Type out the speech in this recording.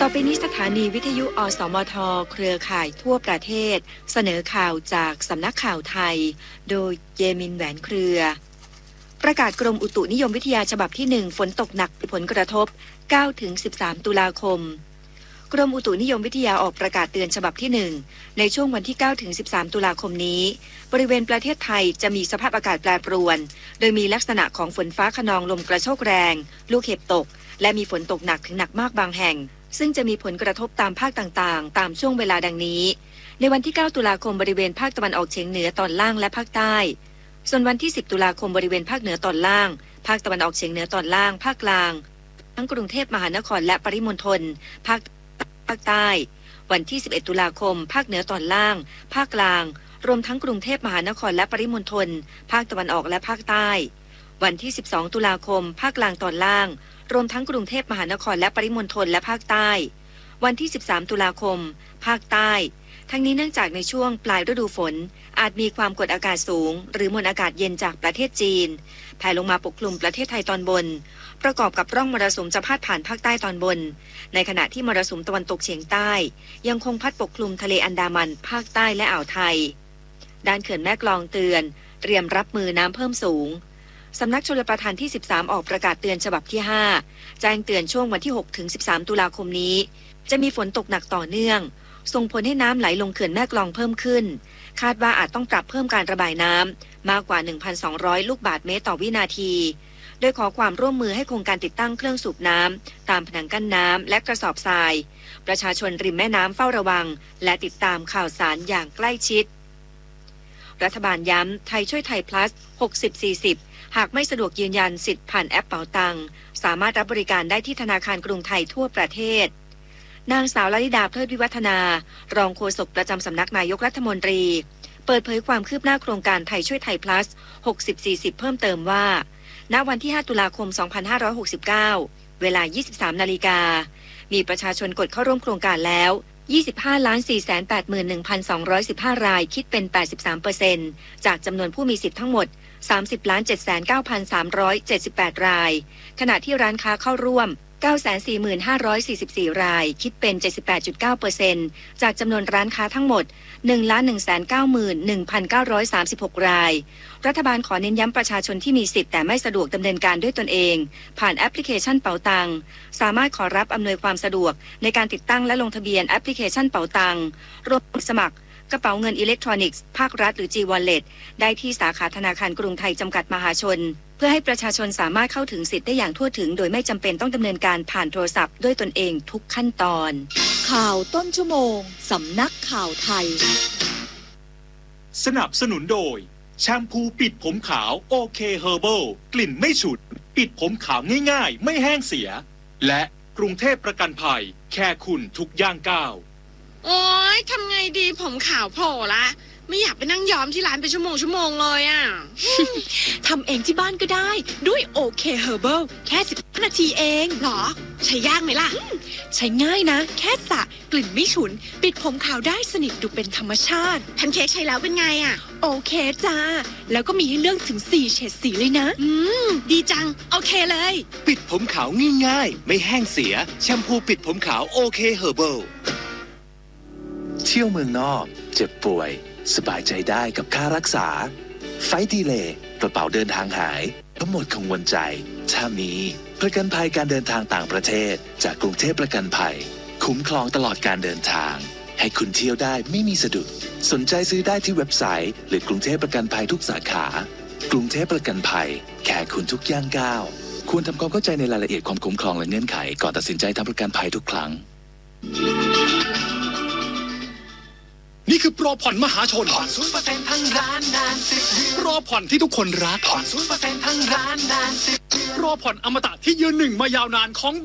อไปนี้สถานีวิทยุอสมทเครือข่ายทั่วประเทศเสนอข่าวจากสำนักข่าวไทยโดยเยมินแหวนเครือ ประกาศกรมอุตุนิยมวิทยาฉบับที่ 1ฝนตกหนักผลกระทบ 9-13 ตุลาคมกรมอุตุนิยมวิทยาออกประกาศเตือนฉบับที่ 1ในช่วงวันที่ 9-13 ตุลาคมนี้บริเวณประเทศไทยจะมีสภาพอากาศแปรปรวนโดยมีลักษณะของฝนฟ้าคะนองลมกระโชกแรงลูกเห็บตกและมีฝนตกหนักถึงหนักมากบางแห่งซึ่งจะมีผลกระทบตามภาคต่างๆตามช่วงเวลาดังนี้ในวันที่ 9 ตุลาคมบริเวณภาคตะวันออกเฉียงเหนือตอนล่างและภาคใต้ส่วนวันที่ 10 ตุลาคมบริเวณภาคเหนือตอนล่างภาคตะวันออกเฉียงเหนือตอนล่างภาคกลางทั้งกรุงเทพมหานครและปริมณฑลภาคใต้วันที่ 11 ตุลาคมภาคเหนือตอนล่างภาคกลางรวมทั้งกรุงเทพมหานครและปริมณฑลภาคตะวันออกและภาคใต้วันที่ 12 ตุลาคมภาคกลางตอนล่างรวมทั้งกรุงเทพมหานครและปริมณฑลและภาคใต้วันที่ 13 ตุลาคมภาคใต้ทั้งนี้เนื่องจากในช่วงปลายฤดูฝนอาจมีความกดอากาศสูงหรือมวลอากาศเย็นจากประเทศจีนแผ่ลงมาปกคลุมประเทศไทยตอนบนประกอบกับร่องมรสุมจะพาดผ่านภาคใต้ตอนบนในขณะที่มรสุมตะวันตกเฉียงใต้ยังคงพัดปกคลุมทะเลอันดามันภาคใต้และอ่าวไทยด้านเขื่อนแม่กลองเตือนเตรียมรับมือน้ำเพิ่มสูงสำนักชลประทานที่ 13ออกประกาศเตือนฉบับที่ 5แจ้งเตือนช่วงวันที่ 6-13 ตุลาคมนี้จะมีฝนตกหนักต่อเนื่องส่งผลให้น้ำไหลลงเขื่อนแม่กลองเพิ่มขึ้นคาดว่าอาจต้องปรับเพิ่มการระบายน้ำมากกว่า 1,200 ลูกบาศก์เมตรต่อวินาทีโดยขอความร่วมมือให้คงการติดตั้งเครื่องสูบน้ำตามผนังกั้นน้ำและกระสอบทรายประชาชนริมแม่น้ำเฝ้าระวังและติดตามข่าวสารอย่างใกล้ชิดรัฐบาลย้ำไทยช่วยไทย plus 60-40 หากไม่สะดวกยืนยันสิทธิ์ผ่านแอปเป๋าตังสามารถรับบริการได้ที่ธนาคารกรุงไทยทั่วประเทศนางสาวลลิดาเพลิดวิวัฒนารองโฆษกประจำสำนักนายกรัฐมนตรีเปิดเผยความคืบหน้าโครงการไทยช่วยไทย plus 60-40 เพิ่มเติมว่าณวันที่ 5 ตุลาคม 2569 เวลา 23 นาฬิกามีประชาชนกดเข้าร่วมโครงการแล้ว25,481,215 รายคิดเป็น 83% จากจำนวนผู้มีสิทธิ์ทั้งหมด30,709,378 รายขณะที่ร้านค้าเข้าร่วม 945,44 รายคิดเป็น 78.9% จากจำนวนร้านค้าทั้งหมด 1,191,936 รายรัฐบาลขอเน้นย้ำประชาชนที่มีสิทธิ์แต่ไม่สะดวกดำเนินการด้วยตนเองผ่านแอปพลิเคชันเป๋าตังสามารถขอรับอำนวยความสะดวกในการติดตั้งและลงทะเบียนแอปพลิเคชันเป๋าตังรวมสมัครกระเป๋าเงินอิเล็กทรอนิกส์ภาครัฐหรือ G-Wallet ได้ที่สาขาธนาคารกรุงไทยจำกัดมหาชนเพื่อให้ประชาชนสามารถเข้าถึงสิทธิ์ได้อย่างทั่วถึงโดยไม่จำเป็นต้องดำเนินการผ่านโทรศัพท์ด้วยตนเองทุกขั้นตอนข่าวต้นชั่วโมงสำนักข่าวไทยสนับสนุนโดยแชมพูปิดผมขาวโอเคเฮอร์เบิลกลิ่นไม่ฉุดปิดผมขาวง่ายๆไม่แห้งเสียและกรุงเทพประกันภัยแค่คุณทุกย่างก้าวโอ๊ยทำไงดีผมขาวโผล่ละไม่อยากไปนั่งย้อมที่ร้านเป็นชั่วโมงเลยอ่ะทำเองที่บ้านก็ได้ด้วยโอเคเฮอร์เบิลแค่15 นาทีเองหรอใช้ยากไหมล่ะใช้ง่ายนะแค่สระกลิ่นไม่ฉุนปิดผมขาวได้สนิทดูเป็นธรรมชาติแพนเค้กใช้แล้วเป็นไงอ่ะโอเคจ้าแล้วก็มีให้เลือกถึง4เฉดสีเลยนะดีจังโอเคเลยปิดผมขาวง่ายๆไม่แห้งเสียแชมพูปิดผมขาวโอเคเฮอร์เบิลเที่ยวเมืองนอกเจ็บป่วยสบายใจได้กับค่ารักษาไฟดีเลย์กระเป๋าเดินทางหายทั้งหมดกังวลใจถ้ามีประกันภัยการเดินทางต่างประเทศจากกรุงเทพประกันภัยคุ้มครองตลอดการเดินทางให้คุณเที่ยวได้ไม่มีสะดุดสนใจซื้อได้ที่เว็บไซต์หรือกรุงเทพประกันภัยทุกสาขากรุงเทพประกันภัยแค่คุณทุกย่างก้าวควรทำความเข้าใจในรายละเอียดความคุ้มครองและเงื่อนไขก่อนตัดสินใจทำประกันภัยทุกครั้งนี่คือโปรผ่อนมหาชนผ่อน 0% ทั้งร้านนาน10 เดือนโปรผ่อนที่ทุกคนรักผ่อน 0% ทั้งร้านนาน10 เดือนโปรผ่อนอมตะที่ยืนหนึ่งมายาวนานของ